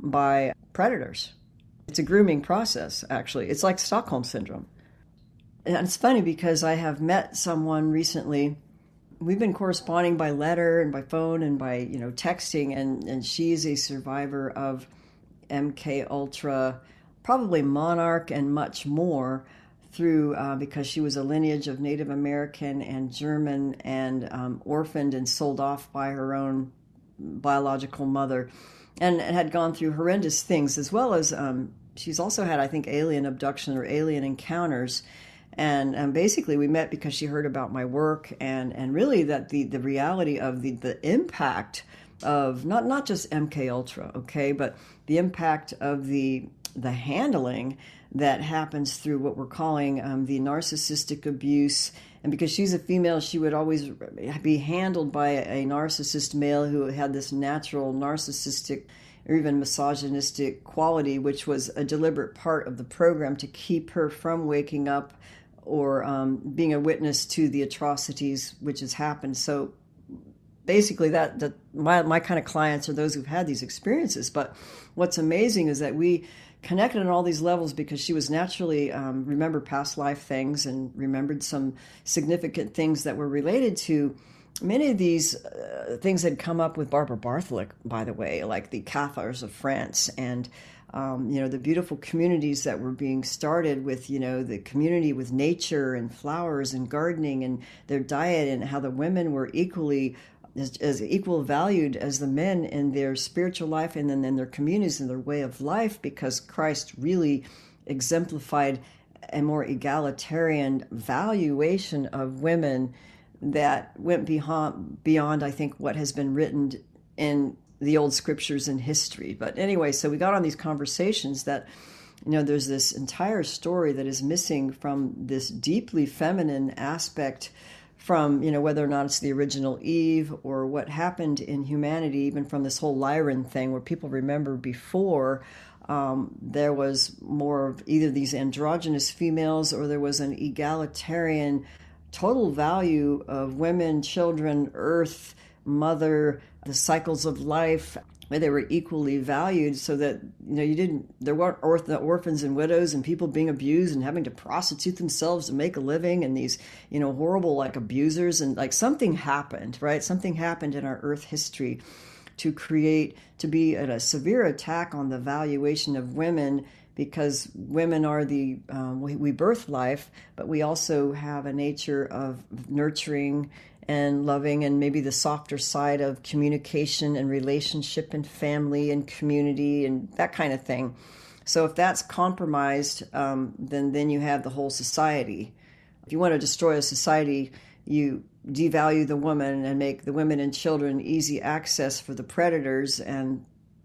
by predators. It's a grooming process, actually. It's like Stockholm Syndrome. And it's funny because I have met someone recently. We've been corresponding by letter and by phone and by, texting, and she's a survivor of MK Ultra, probably Monarch and much more, through because she was a lineage of Native American and German and orphaned and sold off by her own biological mother, and had gone through horrendous things, as well as she's also had, I think, alien abduction or alien encounters. And basically we met because she heard about my work and really that the reality of the impact of not just MK Ultra, okay, but the impact of the handling that happens through what we're calling the narcissistic abuse. And because she's a female, she would always be handled by a narcissist male who had this natural narcissistic or even misogynistic quality, which was a deliberate part of the program to keep her from waking up or being a witness to the atrocities which has happened. So basically that my kind of clients are those who've had these experiences. But what's amazing is that we connected on all these levels because she was naturally remembered past life things and remembered some significant things that were related to many of these things had come up with Barbara Bartholic, by the way, like the Cathars of France and the beautiful communities that were being started with, the community with nature and flowers and gardening and their diet, and how the women were equally as equal valued as the men in their spiritual life and then in their communities and their way of life, because Christ really exemplified a more egalitarian valuation of women that went beyond, I think, what has been written in the old scriptures and history. But anyway, so we got on these conversations that, there's this entire story that is missing from this deeply feminine aspect from, whether or not it's the original Eve or what happened in humanity, even from this whole Lyran thing where people remember before there was more of either these androgynous females or there was an egalitarian total value of women, children, earth, mother, the cycles of life, where they were equally valued, so that there weren't orphans and widows and people being abused and having to prostitute themselves to make a living, and these horrible like abusers, and like something happened, right? Something happened in our earth history to be a severe attack on the valuation of women, because women are we birth life, but we also have a nature of nurturing and loving, and maybe the softer side of communication and relationship and family and community and that kind of thing. So if that's compromised, then you have the whole society. If you want to destroy a society, you devalue the woman and make the women and children easy access for the predators, and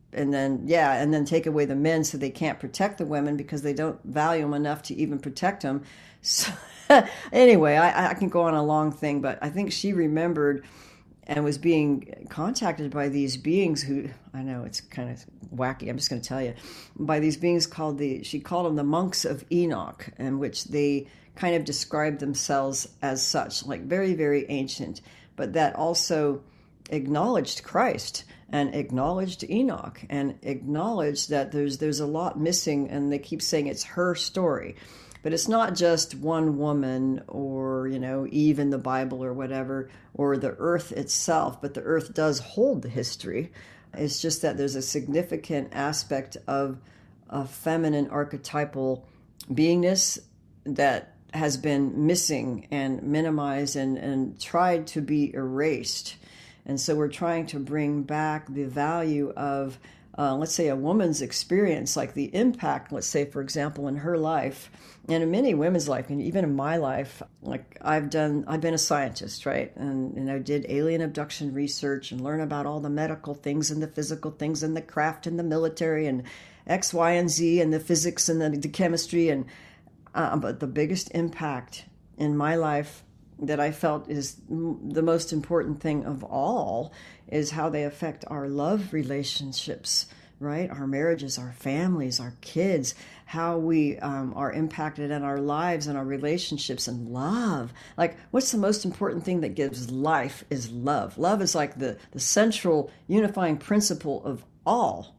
then take away the men so they can't protect the women because they don't value them enough to even protect them. So anyway, I can go on a long thing, but I think she remembered and was being contacted by these beings who, I know it's kind of wacky, I'm just going to tell you, by these beings she called them the monks of Enoch, in which they kind of described themselves as such, like very, very ancient, but that also acknowledged Christ and acknowledged Enoch and acknowledged that there's a lot missing, and they keep saying it's her story. But it's not just one woman or, Eve in the Bible or whatever, or the earth itself, but the earth does hold the history. It's just that there's a significant aspect of a feminine archetypal beingness that has been missing and minimized and tried to be erased. And so we're trying to bring back the value of, let's say, a woman's experience, like the impact, let's say, for example, in her life, and in many women's life, and even in my life. Like I've been a scientist, right? And I did alien abduction research and learn about all the medical things and the physical things and the craft and the military and X, Y, and Z and the physics and the chemistry. And but the biggest impact in my life that I felt is the most important thing of all is how they affect our love relationships, right? Our marriages, our families, our kids, how we are impacted in our lives and our relationships, and love. Like, what's the most important thing that gives life is love. Love is like the central unifying principle of all.